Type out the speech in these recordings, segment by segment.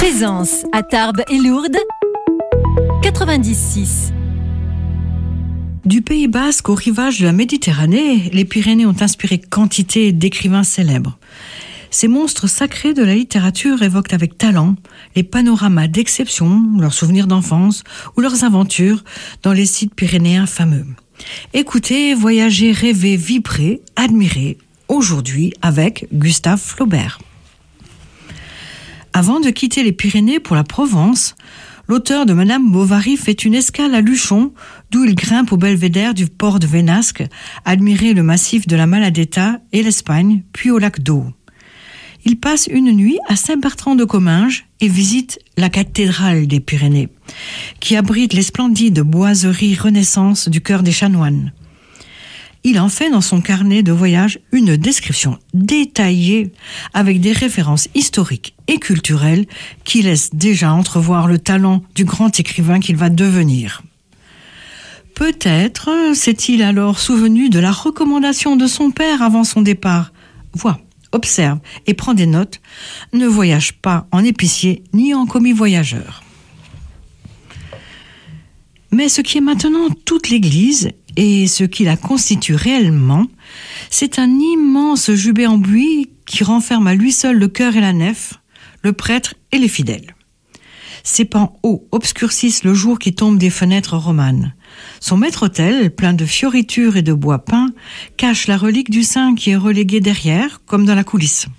Plaisance à Tarbes et Lourdes 96. Du Pays Basque au rivage de la Méditerranée, les Pyrénées ont inspiré quantité d'écrivains célèbres. Ces monstres sacrés de la littérature évoquent avec talent les panoramas d'exception, leurs souvenirs d'enfance ou leurs aventures dans les sites pyrénéens fameux. Écoutez, voyagez, rêvez, vibrez, admirez, aujourd'hui avec Gustave Flaubert. Avant de quitter les Pyrénées pour la Provence, l'auteur de Madame Bovary fait une escale à Luchon, d'où il grimpe au belvédère du port de Vénasque, admirer le massif de la Maladetta et l'Espagne, puis au lac d'Eau. Il passe une nuit à Saint-Bertrand-de-Comminges et visite la cathédrale des Pyrénées, qui abrite les splendides boiseries Renaissance du cœur des chanoines. Il en fait dans son carnet de voyage une description détaillée avec des références historiques et culturelles qui laissent déjà entrevoir le talent du grand écrivain qu'il va devenir. Peut-être s'est-il alors souvenu de la recommandation de son père avant son départ. Vois, observe et prends des notes. Ne voyage pas en épicier ni en commis voyageur. Mais ce qui est maintenant toute l'Église et ce qui la constitue réellement, c'est un immense jubé en buis qui renferme à lui seul le chœur et la nef, le prêtre et les fidèles. Ses pans hauts obscurcissent le jour qui tombe des fenêtres romanes. Son maître-autel, plein de fioritures et de bois peint, cache la relique du saint qui est reléguée derrière, comme dans la coulisse.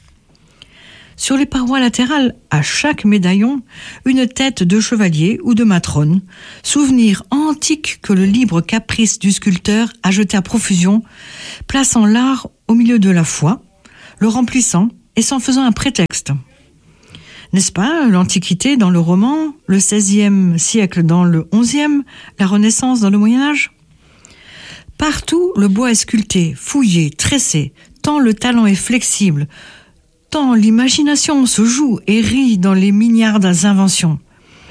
Sur les parois latérales, à chaque médaillon, une tête de chevalier ou de matrone, souvenir antique que le libre caprice du sculpteur a jeté à profusion, plaçant l'art au milieu de la foi, le remplissant et s'en faisant un prétexte. N'est-ce pas l'Antiquité dans le roman, le XVIe siècle dans le XIe, la Renaissance dans le Moyen-Âge ? Partout, le bois est sculpté, fouillé, tressé, tant le talent est flexible, tant l'imagination se joue et rit dans les milliards inventions.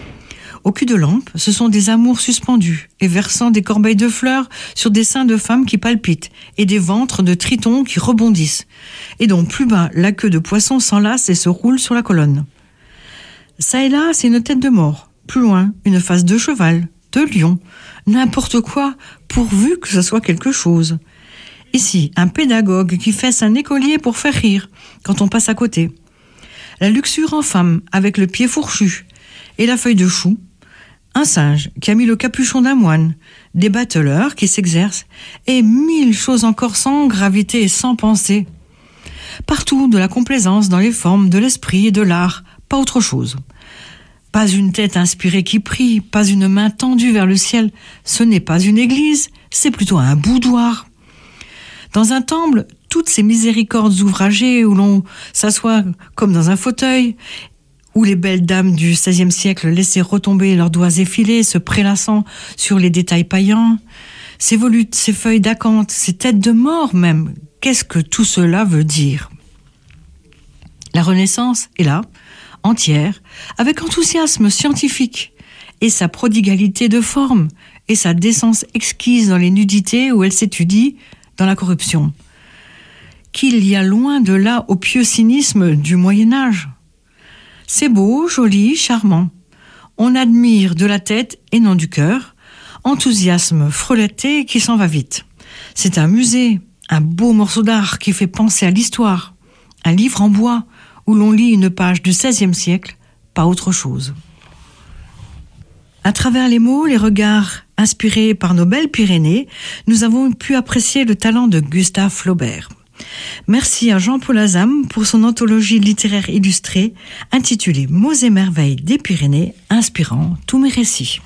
Au cul de lampe, ce sont des amours suspendus et versant des corbeilles de fleurs sur des seins de femmes qui palpitent et des ventres de tritons qui rebondissent et dont plus bas la queue de poisson s'enlace et se roule sur la colonne. Ça et là, c'est une tête de mort. Plus loin, une face de cheval, de lion, n'importe quoi, pourvu que ce soit quelque chose. Ici, un pédagogue qui fesse un écolier pour faire rire quand on passe à côté. La luxure en femme avec le pied fourchu et la feuille de chou. Un singe qui a mis le capuchon d'un moine. Des bateleurs qui s'exercent et 1000 choses encore sans gravité et sans pensée. Partout de la complaisance dans les formes de l'esprit et de l'art, pas autre chose. Pas une tête inspirée qui prie, pas une main tendue vers le ciel. Ce n'est pas une église, c'est plutôt un boudoir. Dans un temple, toutes ces miséricordes ouvragées où l'on s'assoit comme dans un fauteuil, où les belles dames du XVIe siècle laissaient retomber leurs doigts effilés, se prélassant sur les détails païens, ces volutes, ces feuilles d'acanthe, ces têtes de mort même, qu'est-ce que tout cela veut dire ? La Renaissance est là, entière, avec enthousiasme scientifique, et sa prodigalité de forme, et sa décence exquise dans les nudités où elle s'étudie, dans la corruption. Qu'il y a loin de là au pieux cynisme du Moyen-Âge. C'est beau, joli, charmant. On admire de la tête et non du cœur, enthousiasme frelaté qui s'en va vite. C'est un musée, un beau morceau d'art qui fait penser à l'histoire, un livre en bois où l'on lit une page du XVIe siècle, pas autre chose. À travers les mots, les regards inspirés par nos belles Pyrénées, nous avons pu apprécier le talent de Gustave Flaubert. Merci à Jean-Paul Azam pour son anthologie littéraire illustrée intitulée Mots et merveilles des Pyrénées, inspirant tous mes récits.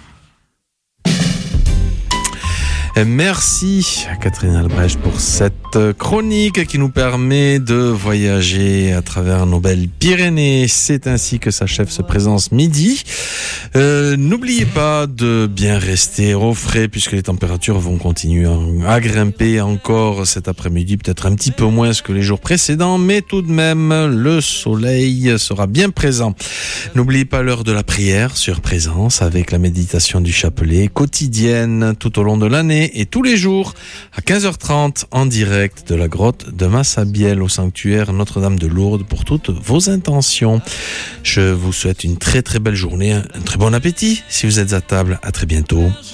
Merci à Catherine Albrecht pour cette chronique qui nous permet de voyager à travers nos belles Pyrénées. C'est ainsi que s'achève ce Présence Midi. N'oubliez pas de bien rester au frais puisque les températures vont continuer à grimper encore cet après-midi, peut-être un petit peu moins que les jours précédents, mais tout de même le soleil sera bien présent. N'oubliez pas l'heure de la prière sur Présence avec la méditation du chapelet quotidienne tout au long de l'année. Pyrénées et tous les jours à 15h30 en direct de la grotte de Massabielle au sanctuaire Notre-Dame de Lourdes pour toutes vos intentions. Je vous souhaite une très très belle journée, un très bon appétit si vous êtes à table. À très bientôt.